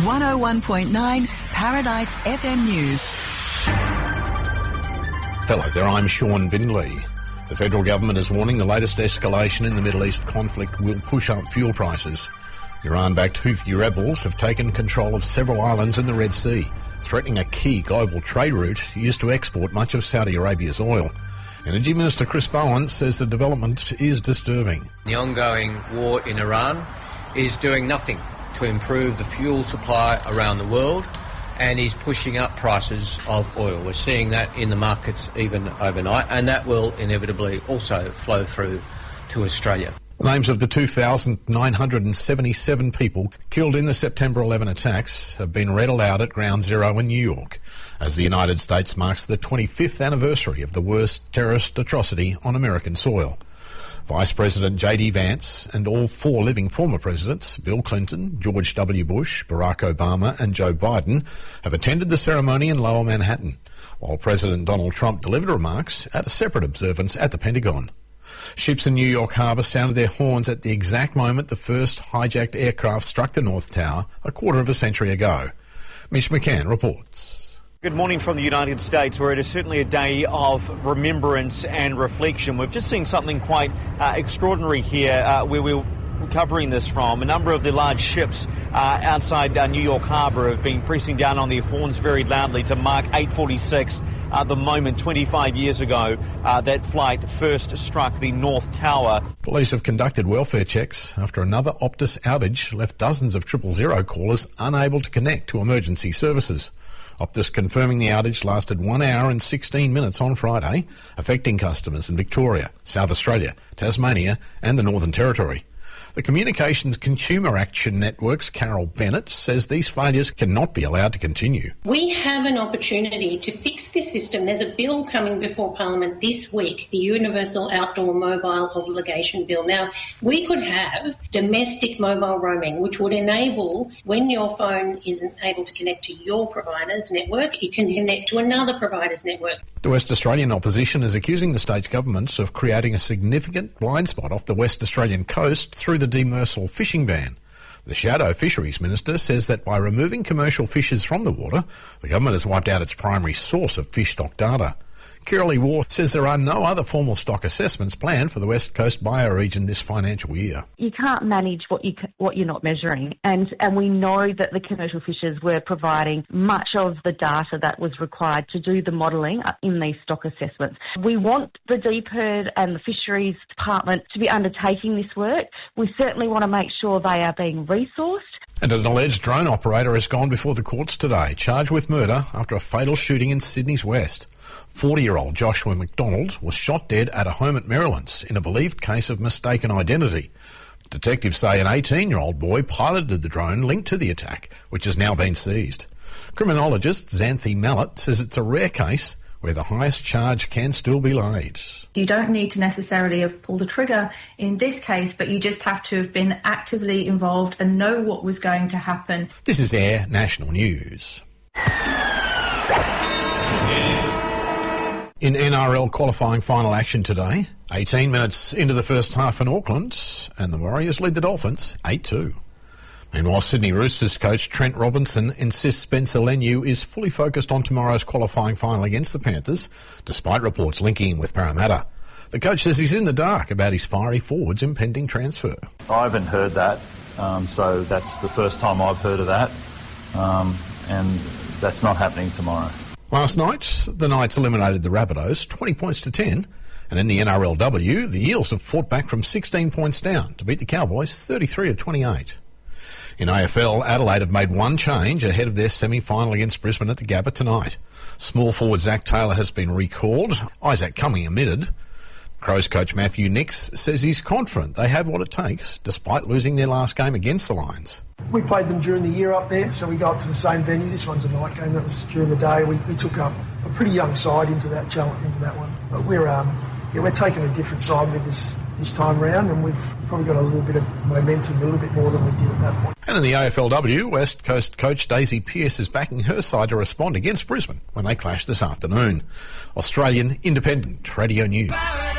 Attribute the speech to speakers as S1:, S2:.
S1: 101.9 Paradise FM News.
S2: Hello there, I'm Sean Bindley. The federal government is warning the latest escalation in the Middle East conflict will push up fuel prices. Iran-backed Houthi rebels have taken control of several islands in the Red Sea, threatening a key global trade route used to export much of Saudi Arabia's oil. Energy Minister Chris Bowen says the development is disturbing.
S3: The ongoing war in Iran is doing nothing to improve the fuel supply around the world and is pushing up prices of oil. We're seeing that in the markets even overnight, and that will inevitably also flow through to Australia.
S2: The names of the 2,977 people killed in the September 11 attacks have been read aloud at Ground Zero in New York, as the United States marks the 25th anniversary of the worst terrorist atrocity on American soil. Vice President J.D. Vance and all four living former presidents, Bill Clinton, George W. Bush, Barack Obama and Joe Biden, have attended the ceremony in Lower Manhattan, while President Donald Trump delivered remarks at a separate observance at the Pentagon. Ships in New York Harbour sounded their horns at the exact moment the first hijacked aircraft struck the North Tower a quarter of a century ago. Mitch McCann reports.
S4: Good morning from the United States, where it is certainly a day of remembrance and reflection. We've just seen something quite extraordinary here where we're covering this from. A number of the large ships outside New York Harbour have been pressing down on their horns very loudly to mark 8:46, the moment 25 years ago that flight first struck the North Tower.
S2: Police have conducted welfare checks after another Optus outage left dozens of 000 callers unable to connect to emergency services. Optus confirming the outage lasted 1 hour and 16 minutes on Friday, affecting customers in Victoria, South Australia, Tasmania and the Northern Territory. The Communications Consumer Action Network's Carol Bennett says these failures cannot be allowed to continue.
S5: We have an opportunity to fix this system. There's a bill coming before Parliament this week, the Universal Outdoor Mobile Obligation Bill. Now, we could have domestic mobile roaming, which would enable, when your phone isn't able to connect to your provider's network, it can connect to another provider's network.
S2: The West Australian opposition is accusing the state's governments of creating a significant blind spot off the West Australian coast through the demersal fishing ban. The Shadow Fisheries Minister says that by removing commercial fishers from the water, the government has wiped out its primary source of fish stock data. Kirralie Waugh says there are no other formal stock assessments planned for the West Coast bioregion this financial year.
S6: You can't manage what you're not measuring, and we know that the commercial fishers were providing much of the data that was required to do the modelling in these stock assessments. We want the DPIRD and the Fisheries Department to be undertaking this work. We certainly want to make sure they are being resourced.
S2: And an alleged drone operator has gone before the courts today, charged with murder after a fatal shooting in Sydney's West. 40-year-old Joshua McDonald was shot dead at a home at Merrylands in a believed case of mistaken identity. Detectives say an 18-year-old boy piloted the drone linked to the attack, which has now been seized. Criminologist Xanthi Mallet says it's a rare case where the highest charge can still be laid.
S7: You don't need to necessarily have pulled a trigger in this case, but you just have to have been actively involved and know what was going to happen.
S2: This is Air National News. In NRL qualifying final action today, 18 minutes into the first half in Auckland, and the Warriors lead the Dolphins 8-2. Meanwhile, Sydney Roosters coach Trent Robinson insists Spencer Leniu is fully focused on tomorrow's qualifying final against the Panthers, despite reports linking him with Parramatta. The coach says he's in the dark about his fiery forward's impending transfer.
S8: I haven't heard that, so that's the first time I've heard of that, and that's not happening tomorrow.
S2: Last night, the Knights eliminated the Rabbitohs 20 points to 10, and in the NRLW, the Eels have fought back from 16 points down to beat the Cowboys 33-28. In AFL, Adelaide have made one change ahead of their semi-final against Brisbane at the Gabba tonight. Small forward Zach Taylor has been recalled, Isaac Cumming omitted. Crows coach Matthew Nicks says he's confident they have what it takes, despite losing their last game against the Lions.
S9: We played them during the year up there, so we go up to the same venue. This one's a night game. That was during the day. We took up a pretty young side into that challenge, into that one. But we're taking a different side with this time round, and we've probably got a little bit of momentum, a little bit more than we did at that point.
S2: And in the AFLW, West Coast coach Daisy Pearce is backing her side to respond against Brisbane when they clash this afternoon. Australian Independent Radio News.